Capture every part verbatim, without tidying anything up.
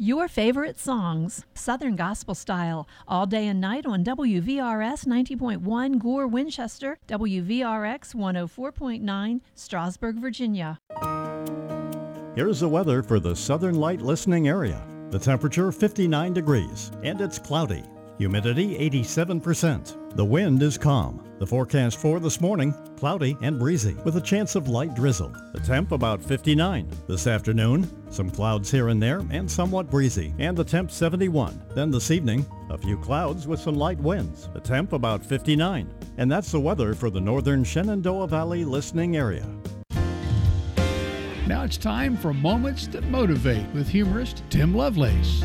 Your favorite songs, Southern Gospel Style, all day and night on W V R S ninety point one Gore, Winchester, W V R X one oh four point nine, Strasburg, Virginia. Here's the weather for the Southern Light listening area. The temperature fifty-nine degrees, and it's cloudy. Humidity eighty-seven percent. The wind is calm. The forecast for this morning, cloudy and breezy with a chance of light drizzle. The temp about fifty-nine. This afternoon, some clouds here and there and somewhat breezy, and the temp seventy-one. Then this evening, a few clouds with some light winds. The temp about fifty-nine. And that's the weather for the northern Shenandoah Valley listening area. Now it's time for Moments That Motivate with humorist Tim Lovelace.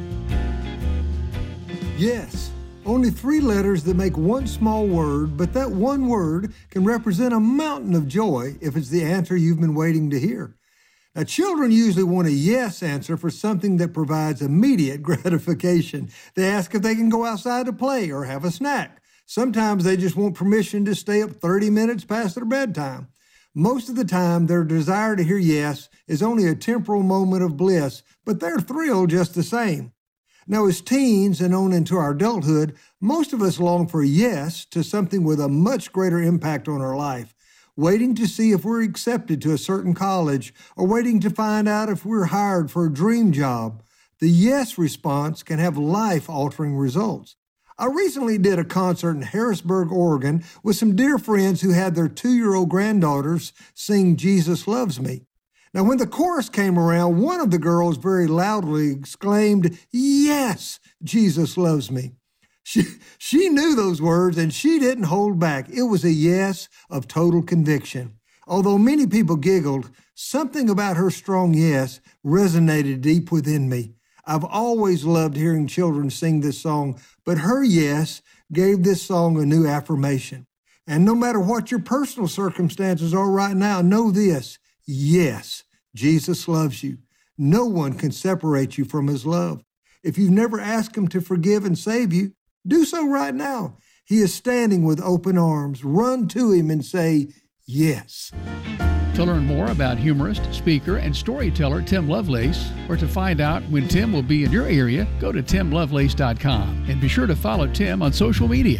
Yes, only three letters that make one small word, but that one word can represent a mountain of joy if it's the answer you've been waiting to hear. Now, children usually want a yes answer for something that provides immediate gratification. They ask if they can go outside to play or have a snack. Sometimes they just want permission to stay up thirty minutes past their bedtime. Most of the time, their desire to hear yes is only a temporal moment of bliss, but they're thrilled just the same. Now, as teens and on into our adulthood, most of us long for yes to something with a much greater impact on our life, waiting to see if we're accepted to a certain college or waiting to find out if we're hired for a dream job. The yes response can have life-altering results. I recently did a concert in Harrisburg, Oregon, with some dear friends who had their two-year-old granddaughters sing Jesus Loves Me. Now, when the chorus came around, one of the girls very loudly exclaimed, "Yes, Jesus loves me." She, she knew those words, and she didn't hold back. It was a yes of total conviction. Although many people giggled, something about her strong yes resonated deep within me. I've always loved hearing children sing this song, but her yes gave this song a new affirmation. And no matter what your personal circumstances are right now, know this: yes, Jesus loves you. No one can separate you from his love. If you've never asked him to forgive and save you, do so right now. He is standing with open arms. Run to him and say, yes. To learn more about humorist, speaker, and storyteller Tim Lovelace, or to find out when Tim will be in your area, go to tim lovelace dot com and be sure to follow Tim on social media.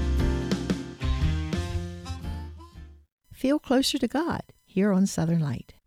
Feel closer to God here on Southern Light.